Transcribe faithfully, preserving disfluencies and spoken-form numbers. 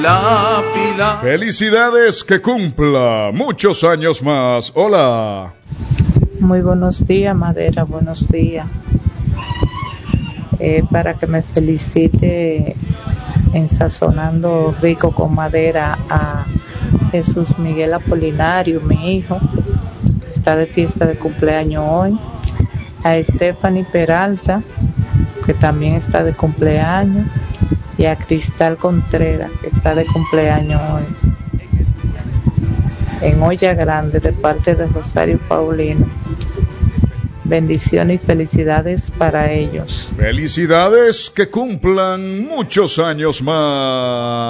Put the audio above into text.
La pila. Felicidades, que cumpla muchos años más. Hola. Muy buenos días, Madera, buenos días. Eh, para que me felicite en Sazonando Rico con Madera a Jesús Miguel Apolinario, mi hijo, que está de fiesta de cumpleaños hoy. A Stephanie Peralta, que también está de cumpleaños. Y a Cristal Contreras, que está de cumpleaños hoy. En Olla Grande, de parte de Rosario Paulino. Bendiciones y felicidades para ellos. Felicidades, que cumplan muchos años más.